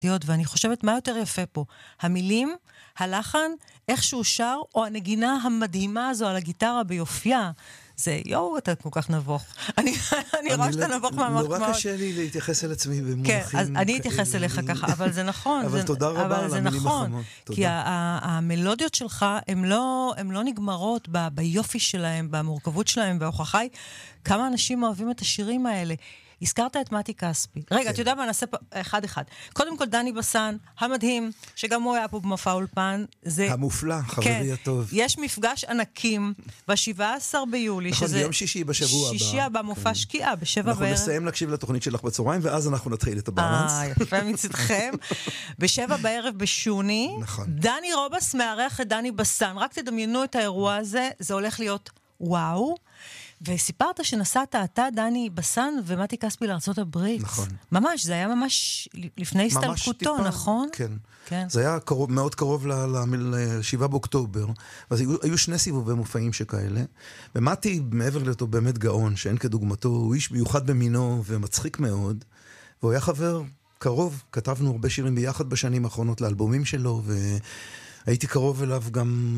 ואני חושבת מה יותר יפה פה, המילים, הלחן, איך שהוא שר, או הנגינה המדהימה הזו על הגיטרה ביופייה, זה, יואו, אתה כל כך נבוך. אני רואה שאתה נבוך מהמחמאות. נורא קשה לי להתייחס אל עצמי במונחים. כן, אז אני אתייחס אליך ככה, אבל זה נכון. אבל תודה רבה על המילים החמות. כי המלודיות שלך, הן לא נגמרות ביופי שלהם, במורכבות שלהם, בהוכחה היא, כמה אנשים אוהבים את השירים האלה. הזכרת את מתי כספי. רגע, אתה יודע מה, נעשה אחד. קודם כל, דני בסן, המדהים, שגם הוא היה פה במופע אולפן. המופלא, חברי הטוב. יש מפגש ענקים ב-17 ביולי, נכון, ביום שישי בשבוע הבא. שישי הבא, מופע שקיעה, ב-7 בערב. אנחנו נסיים להקשיב לתוכנית שלך בצהריים, ואז אנחנו נתחיל את הבאלנס. יפה מצדכם. ב-7 בערב בשוני. נכון. דני רובס מארח את דני בסן. רק תדמיינו את האירוע הזה, זה הולך להיות וואו. וסיפרת שנסעת אתה, דני בסן ומתי כספי לארצות הברית. נכון. ממש, זה היה ממש לפני הסתלקותו, נכון? כן. כן. זה היה מאוד קרוב ל-7 באוקטובר. אז היו שני סיבובי מופעים שכאלה. ומתי, מעבר לאותו באמת גאון, שאין כדוגמתו, הוא איש מיוחד במינו ומצחיק מאוד. והוא היה חבר קרוב. כתבנו הרבה שירים ביחד בשנים האחרונות לאלבומים שלו, והייתי קרוב אליו גם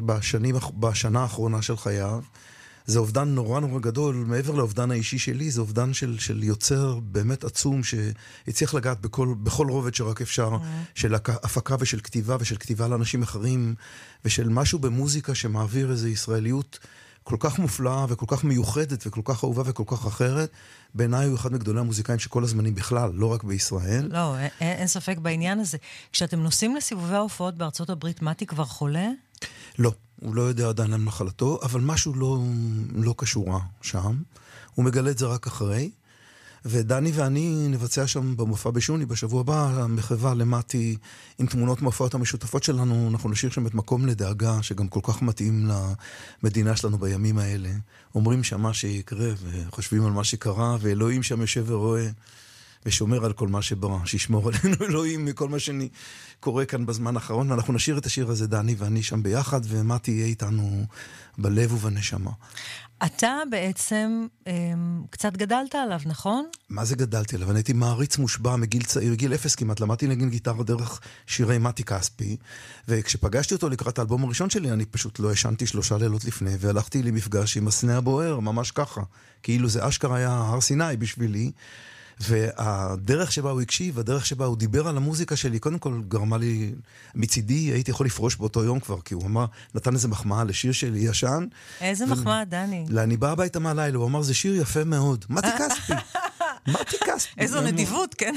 בשנה האחרונה של חייו. זה אובדן נורא נורא גדול, מעבר לאובדן האישי שלי, זה אובדן של יוצר באמת עצום, שהצליח לגעת בכל רובד שרק אפשר, של הפקה ושל כתיבה לאנשים אחרים, ושל משהו במוזיקה שמעביר איזו ישראליות כל כך מופלאה וכל כך מיוחדת וכל כך אהובה וכל כך אחרת. בעיניי הוא אחד מגדולי המוזיקאים שכל הזמנים בכלל, לא רק בישראל. לא, אין ספק בעניין הזה. כשאתם נוסעים לסיבובי ההופעות בארצות הברית, מתי כבר חולה? לא. הוא לא יודע עדיין על מחלתו, אבל משהו לא קשורה שם. הוא מגלה את זה רק אחרי. ודני ואני נבצע שם במופע בשוני בשבוע הבא, מחווה למתי עם תמונות מופעות המשותפות שלנו. אנחנו נשאיר שם את מקום לדאגה, שגם כל כך מתאים למדינה שלנו בימים האלה. אומרים שם מה שיקרה, וחושבים על מה שקרה, ואלוהים שם יושב ורואה, ושומר על כל מה שברא, שישמור עלינו אלוהים מכל מה שקורה כאן בזמן האחרון, ואנחנו נשאיר את השיר הזה, דני ואני שם ביחד, ומה תהיה איתנו בלב ובנשמה. אתה בעצם קצת גדלת עליו, נכון? מה זה גדלתי עליו? אני הייתי מעריץ מושבע מגיל צעיר, גיל 0 כמעט, למדתי לנגן גיטרה דרך שירי מתי כספי, וכשפגשתי אותו לקראת האלבום הראשון שלי, אני פשוט לא ישנתי 3 לילות לפני, והלכתי למפגש עם הסנה הבוער, ממש ככה, כאילו זה אשכרה היה הר סיני בשבילי, והדרך שבה הוא הקשיב, הדרך שבה הוא דיבר על המוזיקה שלי, קודם כל גרמה לי, מצידי הייתי יכול לפרוש באותו יום כבר, כי הוא אמר, נתן איזה מחמאה לשיר שלי ישן. איזה מחמאה, דני? אני בא הביתה מהלילה, הוא אמר, זה שיר יפה מאוד. מתי כספי? מתי כספי? איזו נדיבות, כן.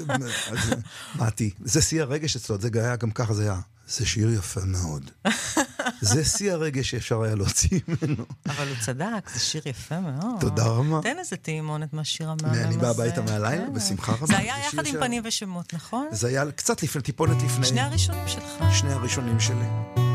מתי, זה שיא הרגש אצלו, זה היה גם ככה, זה היה, זה שיר יפה מאוד. זה שיא הרגש שאפשר היה להוציא ממנו. אבל הוא צדק, זה שיר יפה מאוד. תודה רבה. תן איזה טעימונת מהשיר המאמן הזה. אני בא הביתה מהלילה, בשמחה רבה. זה היה יחד עם פנים ושמות, נכון? זה היה קצת לפני, טיפונת לפני. שני הראשונים שלך. שני הראשונים שלי.